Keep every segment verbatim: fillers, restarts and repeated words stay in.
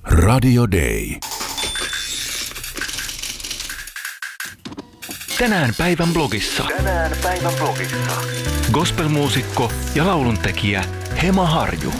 Radio Day. Tänään päivän blogissa. Tänään päivän blogissa. Gospelmuusikko ja lauluntekijä Hema Harju.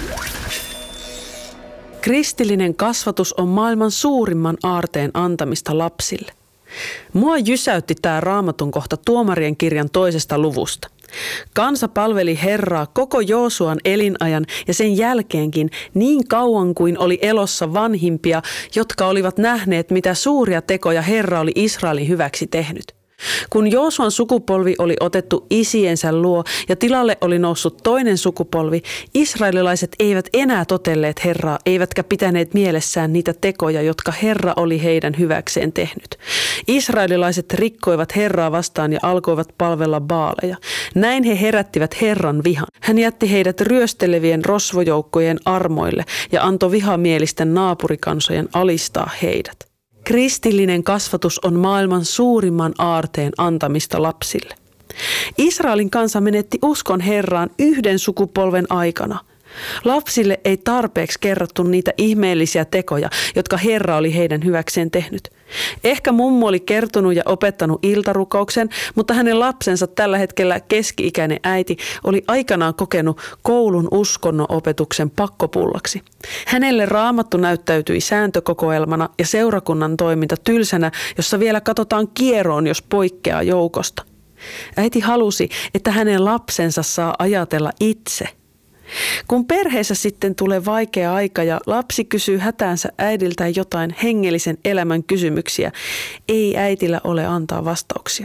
Kristillinen kasvatus on maailman suurimman aarteen antamista lapsille. Mua jysäytti tää Raamatun kohta Tuomarien kirjan toisesta luvusta. Kansa palveli Herraa koko Joosuan elinajan ja sen jälkeenkin niin kauan kuin oli elossa vanhimpia, jotka olivat nähneet, mitä suuria tekoja Herra oli Israelin hyväksi tehnyt. Kun Joosuan sukupolvi oli otettu isiensä luo ja tilalle oli noussut toinen sukupolvi, israelilaiset eivät enää totelleet Herraa, eivätkä pitäneet mielessään niitä tekoja, jotka Herra oli heidän hyväkseen tehnyt. Israelilaiset rikkoivat Herraa vastaan ja alkoivat palvella baaleja. Näin he herättivät Herran vihan. Hän jätti heidät ryöstelevien rosvojoukkojen armoille ja antoi vihamielisten naapurikansojen alistaa heidät. Kristillinen kasvatus on maailman suurimman aarteen antamista lapsille. Israelin kansa menetti uskon Herraan yhden sukupolven aikana. Lapsille ei tarpeeksi kerrottu niitä ihmeellisiä tekoja, jotka Herra oli heidän hyväkseen tehnyt. Ehkä mummo oli kertonut ja opettanut iltarukouksen, mutta hänen lapsensa tällä hetkellä keski-ikäinen äiti oli aikanaan kokenut koulun uskonnon-opetuksen pakkopullaksi. Hänelle Raamattu näyttäytyi sääntökokoelmana ja seurakunnan toiminta tylsänä, jossa vielä katsotaan kieroon, jos poikkeaa joukosta. Äiti halusi, että hänen lapsensa saa ajatella itse. Kun perheessä sitten tulee vaikea aika ja lapsi kysyy hätäänsä äidiltään jotain hengellisen elämän kysymyksiä, ei äitillä ole antaa vastauksia.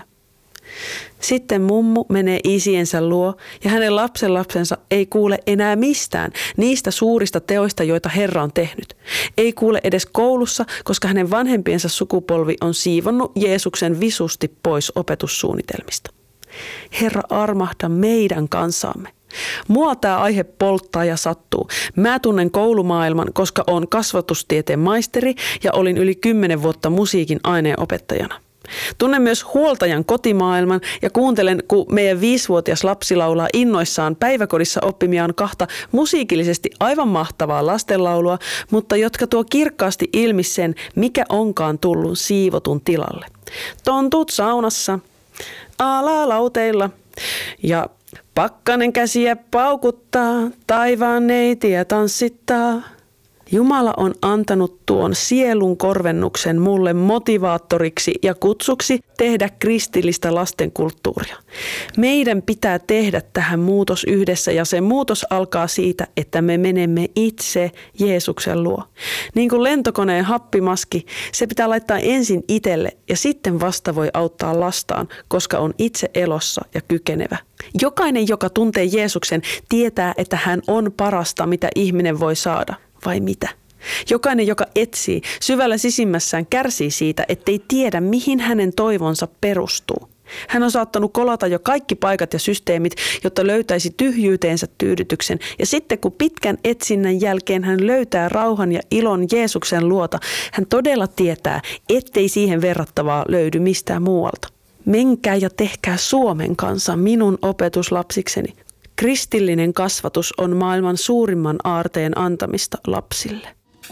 Sitten mummu menee isiensä luo ja hänen lapsenlapsensa ei kuule enää mistään niistä suurista teoista, joita Herra on tehnyt. Ei kuule edes koulussa, koska hänen vanhempiensa sukupolvi on siivonnut Jeesuksen visusti pois opetussuunnitelmista. Herra, armahda meidän kansaamme. Mua tämä aihe polttaa ja sattuu. Mä tunnen koulumaailman, koska olen kasvatustieteen maisteri ja olin yli kymmenen vuotta musiikin aineenopettajana. Tunnen myös huoltajan kotimaailman ja kuuntelen, kun meidän viisivuotias lapsi laulaa innoissaan päiväkodissa oppimiaan kahta musiikillisesti aivan mahtavaa lastenlaulua, mutta jotka tuo kirkkaasti ilmi sen, mikä onkaan tullut siivotun tilalle. Tontut saunassa, alalauteilla ja pakkanen käsiä paukuttaa, taivaan neitiä tanssittaa. Jumala on antanut tuon sielun korvennuksen mulle motivaattoriksi ja kutsuksi tehdä kristillistä lastenkulttuuria. Meidän pitää tehdä tähän muutos yhdessä ja se muutos alkaa siitä, että me menemme itse Jeesuksen luo. Niin kuin lentokoneen happimaski, se pitää laittaa ensin itselle ja sitten vasta voi auttaa lastaan, koska on itse elossa ja kykenevä. Jokainen, joka tuntee Jeesuksen, tietää, että hän on parasta, mitä ihminen voi saada. Vai mitä? Jokainen, joka etsii, syvällä sisimmässään kärsii siitä, ettei tiedä, mihin hänen toivonsa perustuu. Hän on saattanut kolata jo kaikki paikat ja systeemit, jotta löytäisi tyhjyyteensä tyydytyksen. Ja sitten kun pitkän etsinnän jälkeen hän löytää rauhan ja ilon Jeesuksen luota, hän todella tietää, ettei siihen verrattavaa löydy mistään muualta. Menkää ja tehkää Suomen kansa minun opetuslapsikseni. Kristillinen kasvatus on maailman suurimman aarteen antamista lapsille.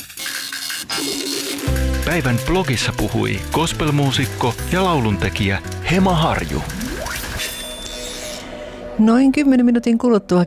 Päivän blogissa puhui gospelmuusikko ja lauluntekijä Hema Harju. Noin kymmenen minuutin kuluttua